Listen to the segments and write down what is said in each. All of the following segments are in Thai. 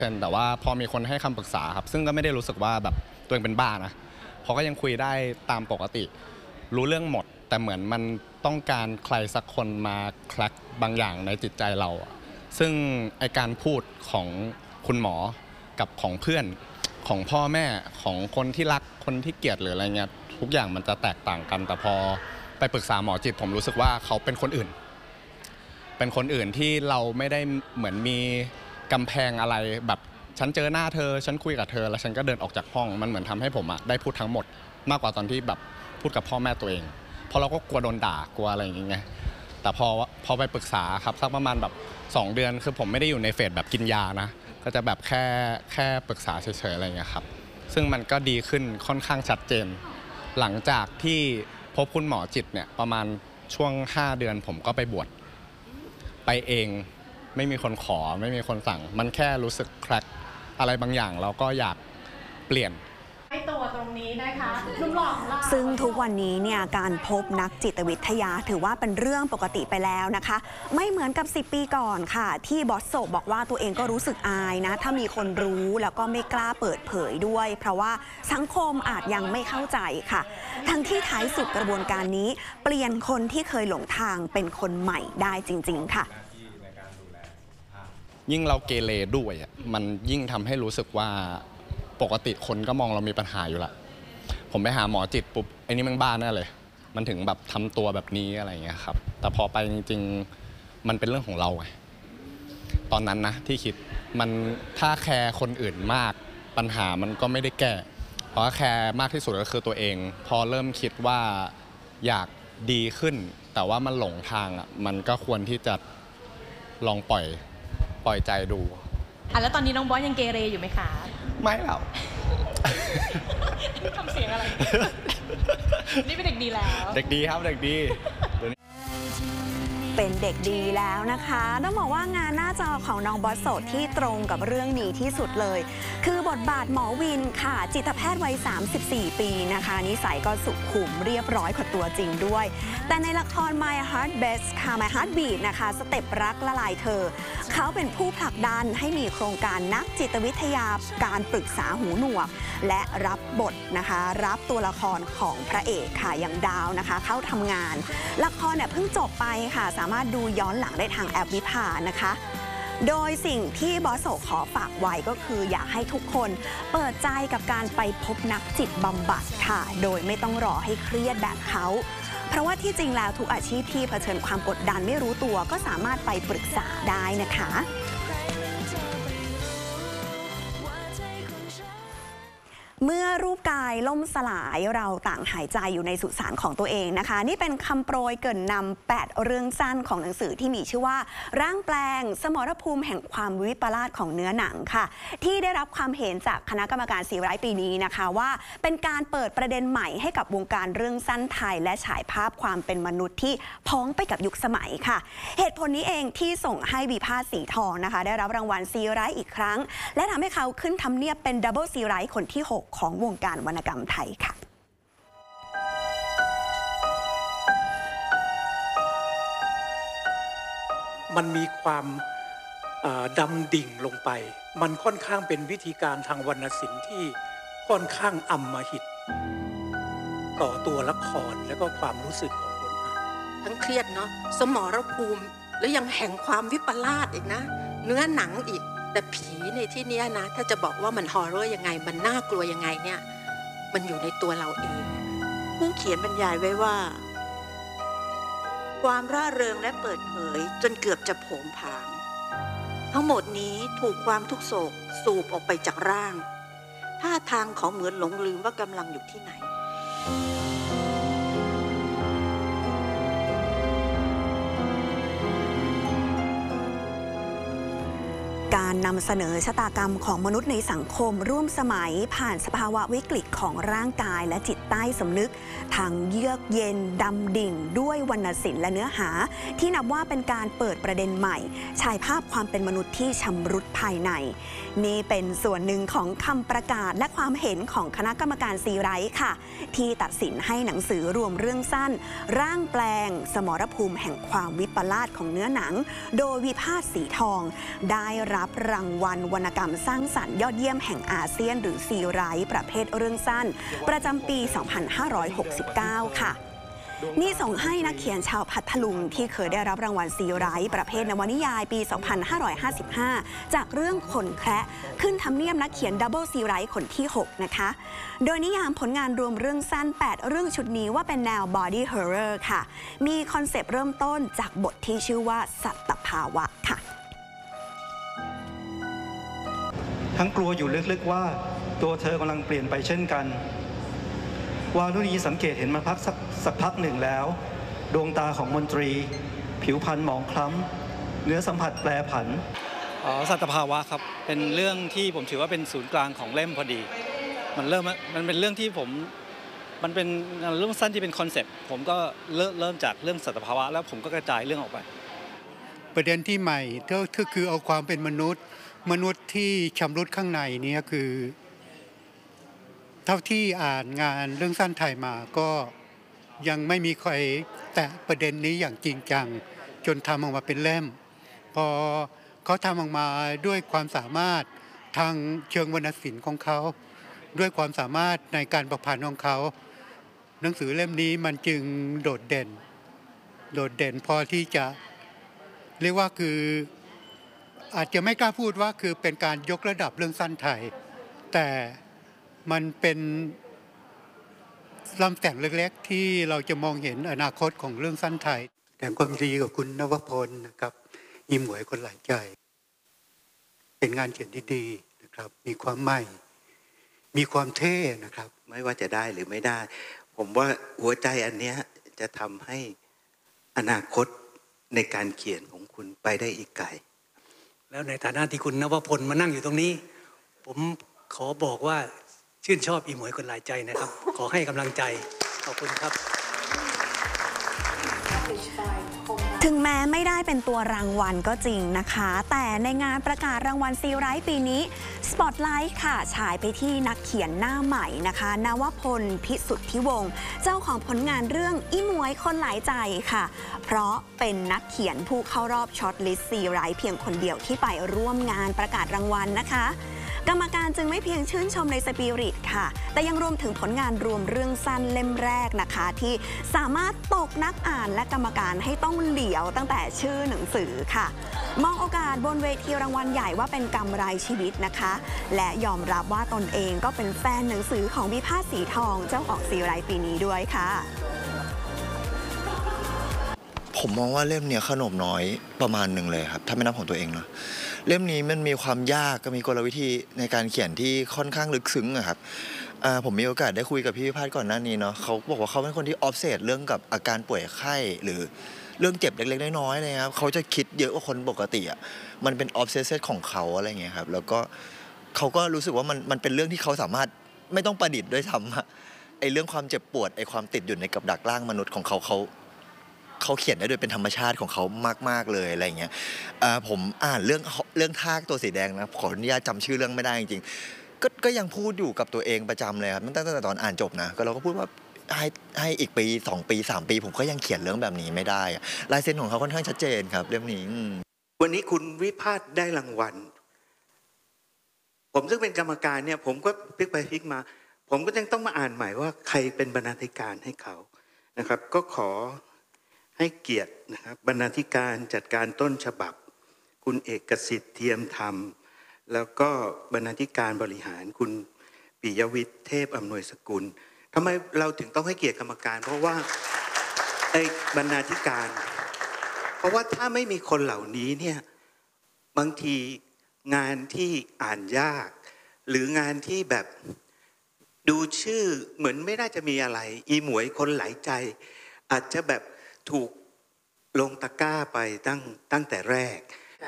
แต่ว่าพอมีคนให้คำปรึกษาครับซึ่งก็ไม่ได้รู้สึกว่าแบบตัวเองเป็นบ้านะเพราะก็ยังคุยได้ตามปกติรู้เรื่องหมดแต่เหมือนมันต้องการใครสักคนมาคลักบางอย่างในจิตใจเราซึ่งไอการพูดของคุณหมอกับของเพื่อนของพ่อแม่ของคนที่รักคนที่เกลียดหรืออะไรเงี้ยทุกอย่างมันจะแตกต่างกันแต่พอไปปรึกษาหมอจิตผมรู้สึกว่าเขาเป็นคนอื่นที่เราไม่ได้เหมือนมีกำแพงอะไรแบบฉันเจอหน้าเธอฉันคุยกับเธอแล้วฉันก็เดินออกจากห้องมันเหมือนทำให้ผมได้พูดทั้งหมดมากกว่าตอนที่แบบพูดกับพ่อแม่ตัวเองเพราะเราก็กลัวโดนด่ากลัวอะไรอย่างเงี้ยแต่พอไปปรึกษาครับสักประมาณแบบ2 เดือนคือผมไม่ได้อยู่ในเฟสแบบกินยานะก็จะแบบแค่ปรึกษาเฉยๆอะไรอย่างเงี้ยครับซึ่งมันก็ดีขึ้นค่อนข้างชัดเจนหลังจากที่พบคุณหมอจิตเนี่ยประมาณช่วง5 เดือนผมก็ไปบวชไปเองไม่มีคนขอไม่มีคนสั่งมันแค่รู้สึกแคลกอะไรบางอย่างเราก็อยากเปลี่ยนให้ตัวตรงนี้นะคะนุ่มหล่อของเราซึ่งทุกวันนี้เนี่ยการพบนักจิตวิทยาถือว่าเป็นเรื่องปกติไปแล้วนะคะไม่เหมือนกับ10 ปีก่อนค่ะที่บอสโซบอกว่าตัวเองก็รู้สึกอายนะถ้ามีคนรู้แล้วก็ไม่กล้าเปิดเผยด้วยเพราะว่าสังคมอาจยังไม่เข้าใจค่ะทั้งที่ท้ายสุดกระบวนการนี้เปลี่ยนคนที่เคยหลงทางเป็นคนใหม่ได้จริงๆค่ะยิ่งเราเกเรด้วยมันยิ่งทำให้รู้สึกว่าปกติคนก็มองเรามีปัญหาอยู่ละผมไปหาหมอจิตปุ๊บไอ้นี่มันบ้าแน่เลยมันถึงแบบทำตัวแบบนี้อะไรอย่างเงี้ยครับแต่พอไปจริงๆมันเป็นเรื่องของเราไงตอนนั้นนะที่คิดมันถ้าแคร์คนอื่นมากปัญหามันก็ไม่ได้แก้เพราะแคร์มากที่สุดก็คือตัวเองพอเริ่มคิดว่าอยากดีขึ้นแต่ว่ามันหลงทางมันก็ควรที่จะลองปล่อยใจดูแล้วตอนนี้น้องบอสยังเกเรอยู่ไหมคะไม่แล้วทำเสียงอะไรนี่เป็นเด็กดีแล้วเด็กดีครับเด็กดีเป็นเด็กดีแล้วนะคะต้องบอกว่างานหน้าจอของน้องบอสโซที่ตรงกับเรื่องนี้ที่สุดเลยคือบทบาทหมอวินค่ะจิตแพทย์วัย34 ปีนะคะนิสัยก็สุขุมเรียบร้อยกว่าตัวจริงด้วยแต่ในละคร My Heart Beats ค่ะ My Heart Beat นะคะสเต็ปรักละลายเธอเขาเป็นผู้ผลักดันให้มีโครงการนักจิตวิทยาการปรึกษาหูหนวกและรับบทนะคะรับตัวละครของพระเอกค่ะอย่างดาวนะคะเข้าทำงานละครเนี่ยเพิ่งจบไปค่ะสามารถดูย้อนหลังได้ทางแอปวิภานะคะโดยสิ่งที่บอสโซขอฝากไว้ก็คืออยากให้ทุกคนเปิดใจกับการไปพบนักจิตบำบัดค่ะโดยไม่ต้องรอให้เครียดแบบเขาเพราะว่าที่จริงแล้วทุกอาชีพที่เผชิญความกดดันไม่รู้ตัวก็สามารถไปปรึกษาได้นะคะเมื่อรูปกายล่มสลายเราต่างหายใจอยู่ในสุสานของตัวเองนะคะนี่เป็นคำโปรยเกริ่นนำ8 เรื่องสั้นของหนังสือที่มีชื่อว่าร่างแปลงสมรภูมิแห่งความวิปลาสของเนื้อหนังค่ะที่ได้รับความเห็นจากคณะกรรมการ400 ปีนี้นะคะว่าเป็นการเปิดประเด็นใหม่ให้กับวงการเรื่องสั้นไทยและฉายภาพความเป็นมนุษย์ที่พ้องไปกับยุคสมัยค่ะเหตุผลนี้เองที่ส่งให้วิภาสสีทองนะคะได้รับรางวัลซีไรต์อีกครั้งและทำให้เขาขึ้นทำเนียบเป็นดับเบิลซีไรต์คนที่6ของวงการวรรณกรรมไทยค่ะมันมีความดำดิ่งลงไปมันค่อนข้างเป็นวิธีการทางวรรณศิลป์ที่ค่อนข้างอำมหิตต่อตัวละครและก็ความรู้สึกของคนอ่านทั้งเครียดเนาะสมรภูมิแล้วยังแห่งความวิปลาสอีกนะเนื้อหนังอีกแต่ผีในที่นี้นะถ้าจะบอกว่ามันฮอร์เรอร์ยังไงมันน่ากลัวยังไงเนี่ยมันอยู่ในตัวเราเองผู้เขียนบรรยายไว้ว่าความร่าเริงและเปิดเผยจนเกือบจะโผงผางทั้งหมดนี้ถูกความทุกโศกสูบออกไปจากร่างท่าทางของเหมือนหลงลืมว่ากำลังอยู่ที่ไหนการนำเสนอชะตากรรมของมนุษย์ในสังคมร่วมสมัยผ่านสภาวะวิกฤตของร่างกายและจิตใต้สำนึกทางเยือกเย็นดำดิ่งด้วยวรรณศิลป์และเนื้อหาที่นับว่าเป็นการเปิดประเด็นใหม่ฉายภาพความเป็นมนุษย์ที่ชำรุดภายในนี่เป็นส่วนหนึ่งของคำประกาศและความเห็นของคณะกรรมการซีไรต์ค่ะที่ตัดสินให้หนังสือรวมเรื่องสั้นร่างแปลงสมรภูมิแห่งความวิปลาสของเนื้อหนังโดยวิภาสสีทองได้รับรับรางวัลวรรณกรรมสร้างสรรค์ยอดเยี่ยมแห่งอาเซียนหรือซีไรต์ประเภทเรื่องสั้นประจำปี 2569 ค่ะนี่ส่งให้นักเขียนชาวพัทลุงที่เคยได้รับรางวัลซีไรต์ประเภทนวนิยายปี 2555 จากเรื่องคนแคระขึ้นทำเนียบนักเขียนดับเบิลซีไรต์คนที่ 6 นะคะโดยนิยามผลงานรวมเรื่องสั้น 8 เรื่องชุดนี้ว่าเป็นแนว body horror ค่ะมีคอนเซปต์เริ่มต้นจากบทที่ชื่อว่าสัตภาวะค่ะทั้งกลัวอยู่ลึกๆว่าตัวเธอกำลังเปลี่ยนไปเช่นกันวารุณีสังเกตเห็นมาสักพักหนึ่งแล้วดวงตาของมนตรีผิวพรรณหมองคล้ำเนื้อสัมผัสแปรผันสัตภาวะครับเป็นเรื่องที่ผมถือว่าเป็นศูนย์กลางของเล่มพอดีมันเป็นเรื่องที่มันเป็นเรื่องสั้นที่เป็นคอนเซ็ปต์ผมก็เริ่มจากเรื่องสัตภาวะแล้วผมก็กระจายเรื่องออกไปประเด็นที่ใหม่ก็คือเอาความเป็นมนุษย์ที่ชำรุดข้างในนี้คือเท่าที่อ่านงานเรื่องสั้นไทยมาก็ยังไม่มีใครแตะประเด็นนี้อย่างจริงจังจนทำออกมาเป็นเล่มพอเขาทำออกมาด้วยความสามารถทางเชิงวรรณศิลป์ของเขาด้วยความสามารถในการประพันธ์ของเขาหนังสือเล่มนี้มันจึงโดดเด่นพอที่จะเรียกว่าคืออาจจะไม่กล้าพูดว่าคือเป็นการยกระดับเรื่องสั้นไทยแต่มันเป็นลำแสงเล็กๆที่เราจะมองเห็นอนาคตของเรื่องสั้นไทยแต่ความดีกับคุณนวพลนะครับอีหมวยคนหลายใจเป็นงานเขียนที่ดีนะครับมีความใหม่มีความเท่นะครับไม่ว่าจะได้หรือไม่ได้ผมว่าหัวใจอันเนี้ยจะทำให้อนาคตในการเขียนของคุณไปได้อีกไกลแล้วในฐานะที่คุณนวพลมานั่งอยู่ตรงนี้ผมขอบอกว่าชื่นชอบอีหมวยคนหลายใจนะครับขอให้กำลังใจขอบคุณครับถึงแม้ไม่ได้เป็นตัวรางวัลก็จริงนะคะแต่ในงานประกาศรางวัลซีไรต์ปีนี้สปอตไลท์ค่ะฉายไปที่นักเขียนหน้าใหม่นะคะนวพลพิสุทธิวงศ์เจ้าของผลงานเรื่องอีหมวยคนหลายใจค่ะเพราะเป็นนักเขียนผู้เข้ารอบช็อตลิสต์ซีไรต์เพียงคนเดียวที่ไปร่วมงานประกาศรางวัลนะคะกรรมการจึงไม่เพียงชื่นชมในสปิริตค่ะแต่ยังรวมถึงผลงานรวมเรื่องสั้นเล่มแรกนะคะที่สามารถตกนักอ่านและกรรมการให้ต้องเหลียวตั้งแต่ชื่อหนังสือค่ะมองโอกาสบนเวทีรางวัลใหญ่ว่าเป็นกำไรชีวิตนะคะและยอมรับว่าตนเองก็เป็นแฟนหนังสือของวิภาสสีทองเจ้าของซีไรต์ปีนี้ด้วยค่ะผมมองว่าเล่มเนี้ยขนมน้อยประมาณหนึ่งเลยครับถ้าไม่นับของตัวเองนะเล่มนี้มันมีความยากก็มีกลวิธีในการเขียนที่ค่อนข้างลึกซึ้งอะครับผมมีโอกาสได้คุยกับพี่พิพัฒน์ก่อนหน้านี้เนาะเขาบอกว่าเขาเป็นคนที่ออฟเซตเรื่องกับอาการป่วยไข้หรือเรื่องเจ็บเล็กๆน้อยๆเลยครับเขาจะคิดเยอะกว่าคนปกติอะมันเป็นออฟเซสของเขาอะไรเงี้ยครับแล้วก็เขาก็รู้สึกว่ามันเป็นเรื่องที่เขาสามารถไม่ต้องประดิษฐ์ด้วยซ้ำไอ้เรื่องความเจ็บปวดไอ้ความติดอยู่ในกับดักร่างมนุษย์ของเขาเขียนได้โดยเป็นธรรมชาติของเขามากๆเลยอะไรเงี้ยผมอ่านเรื่องทากตัวสีแดงนะขออนุญาตจำชื่อเรื่องไม่ได้จริงๆก็ยังพูดอยู่กับตัวเองประจำเลยครับตั้งแต่ตอนอ่านจบนะก็เราก็พูดว่าให้อีกปี2ปี3ปีผมก็ยังเขียนเรื่องแบบนี้ไม่ได้ลายเซ็นของเขาค่อนข้างชัดเจนครับเรื่องนี้วันนี้คุณวิพาทได้รางวัลผมซึ่งเป็นกรรมการเนี่ยผมก็พลิกไปพลิกมาผมก็ยังต้องมาอ่านใหม่ว่าใครเป็นบรรณาธิการให้เขานะครับก็ขอให้เกียรตินะครับบรรณาธิการจัดการต้นฉบับคุณเอกสิทธิ์เทียมธรรมแล้วก็บรรณาธิการบริหารคุณปิยวิทย์เทพอำนวยสกุลทำไมเราถึงต้องให้เกียรติกรรมการเพราะว่าไอ้บรรณาธิการเพราะว่าถ้าไม่มีคนเหล่านี้เนี่ยบางทีงานที่อ่านยากหรืองานที่แบบดูชื่อเหมือนไม่น่าจะมีอะไรอีหมวยคนหลายใจอาจจะแบบถูกลงตะกร้าไปตั้งแต่แรก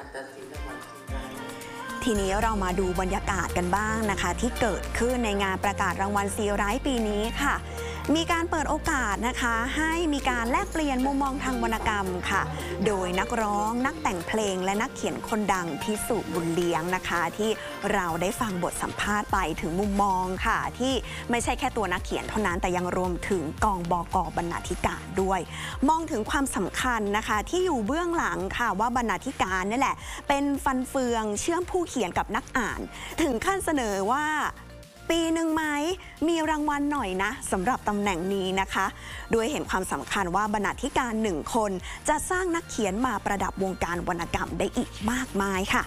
ทีนี้เรามาดูบรรยากาศกันบ้างนะคะที่เกิดขึ้นในงานประกาศรางวัลซีไรต์ปีนี้ค่ะมีการเปิดโอกาสนะคะให้มีการแลกเปลี่ยนมุมมองทางวรรณกรรมค่ะโดยนักร้องนักแต่งเพลงและนักเขียนคนดังพิสุบุญเลี้ยงนะคะที่เราได้ฟังบทสัมภาษณ์ไปถึงมุมมองค่ะที่ไม่ใช่แค่ตัวนักเขียนเท่านั้นแต่ยังรวมถึงกองบก.บรรณาธิการด้วยมองถึงความสำคัญนะคะที่อยู่เบื้องหลังค่ะว่าบรรณาธิการนี่แหละเป็นฟันเฟืองเชื่อมผู้เขียนกับนักอ่านถึงขั้นเสนอว่าปีหนึ่งไหมมีรางวัลหน่อยนะสำหรับตำแหน่งนี้นะคะโดยเห็นความสำคัญว่าบรรณาธิการ1 คนจะสร้างนักเขียนมาประดับวงการวรรณกรรมได้อีกมากมายค่ะ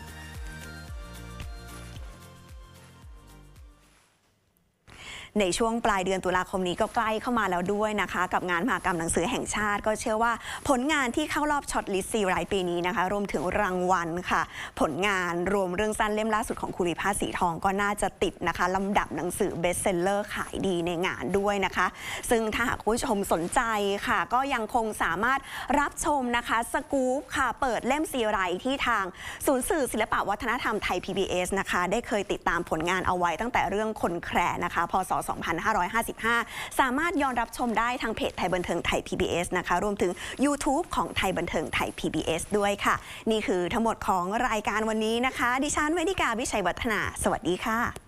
ในช่วงปลายเดือนตุลาคมนี้ก็ใกล้เข้ามาแล้วด้วยนะคะกับงานมหกรรมหนังสือแห่งชาติก็เชื่อว่าผลงานที่เข้ารอบช็อตลิสต์ซีไรต์ปีนี้นะคะรวมถึงรางวัลค่ะผลงานรวมเรื่องสั้นเล่มล่าสุดของคุริภาสสีทองก็น่าจะติดนะคะลำดับหนังสือเบสเซลเลอร์ขายดีในงานด้วยนะคะซึ่งถ้าหากผู้ชมสนใจค่ะก็ยังคงสามารถรับชมนะคะสกู๊ปค่ะเปิดเล่มซีไรต์ที่ทางศูนย์สื่อศิลปวัฒนธรรมไทย PBS นะคะได้เคยติดตามผลงานเอาไว้ตั้งแต่เรื่องคนแคร์นะคะพศ2555 สามารถย้อนรับชมได้ทางเพจไทยบันเทิงไทย PBS นะคะรวมถึง YouTube ของไทยบันเทิงไทย PBS ด้วยค่ะนี่คือทั้งหมดของรายการวันนี้นะคะดิฉันเวนิกาวิชัยวัฒนาสวัสดีค่ะ